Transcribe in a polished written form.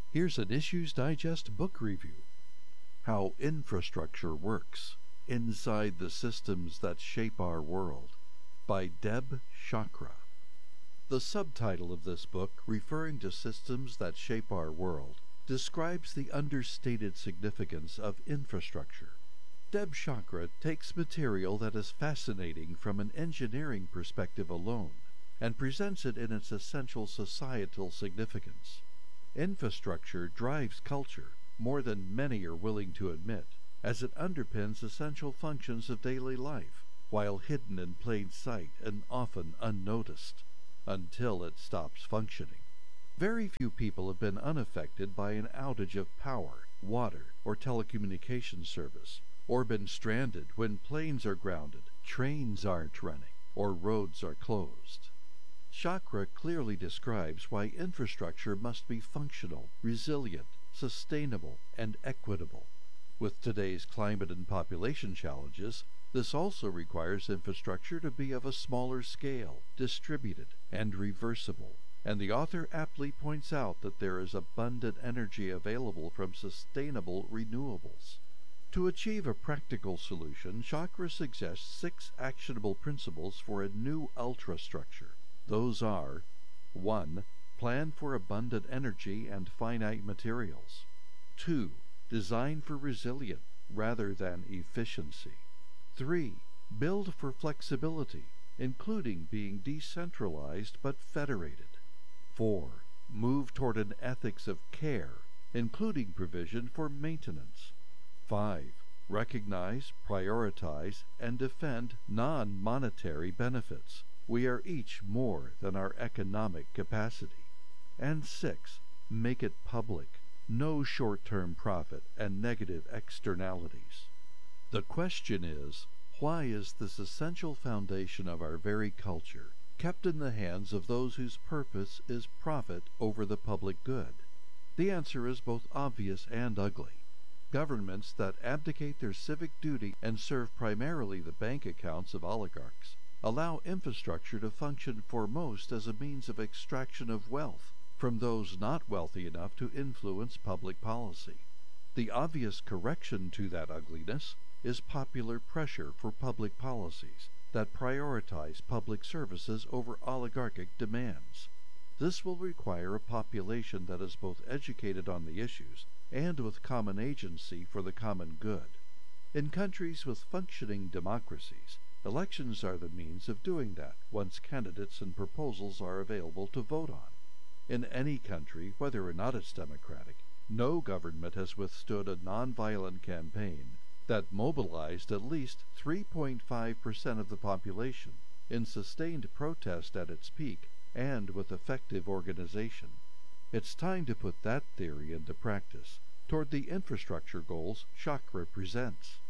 Here's an Issues Digest book review. How Infrastructure Works Inside the Systems That Shape Our World by Deb Chakra. The subtitle of this book, referring to systems that shape our world, describes the understated significance of infrastructure. Deb Chakra takes material that is fascinating from an engineering perspective alone and presents it in its essential societal significance. Infrastructure drives culture more than many are willing to admit, as it underpins essential functions of daily life, while hidden in plain sight and often unnoticed, until it stops functioning. Very few people have been unaffected by an outage of power, water, or telecommunications service, or been stranded when planes are grounded, trains aren't running, or roads are closed. Chakra clearly describes why infrastructure must be functional, resilient, sustainable, and equitable. With today's climate and population challenges, this also requires infrastructure to be of a smaller scale, distributed, and reversible. And the author aptly points out that there is abundant energy available from sustainable renewables. To achieve a practical solution, Chakra suggests 6 actionable principles for a new ultrastructure. Those are: 1. Plan for abundant energy and finite materials. 2. Design for resilience rather than efficiency. 3. Build for flexibility, including being decentralized but federated. 4. Move toward an ethics of care, including provision for maintenance. 5. Recognize, prioritize, and defend non-monetary benefits. We are each more than our economic capacity. And 6. Make it public. No short-term profit and negative externalities. The question is, why is this essential foundation of our very culture kept in the hands of those whose purpose is profit over the public good? The answer is both obvious and ugly. Governments that abdicate their civic duty and serve primarily the bank accounts of oligarchs allow infrastructure to function foremost as a means of extraction of wealth from those not wealthy enough to influence public policy. The obvious correction to that ugliness is popular pressure for public policies that prioritize public services over oligarchic demands. This will require a population that is both educated on the issues and with common agency for the common good. In countries with functioning democracies, elections are the means of doing that once candidates and proposals are available to vote on. In any country, whether or not it's democratic, no government has withstood a nonviolent campaign that mobilized at least 3.5% of the population in sustained protest at its peak and with effective organization. It's time to put that theory into practice toward the infrastructure goals Chakra presents.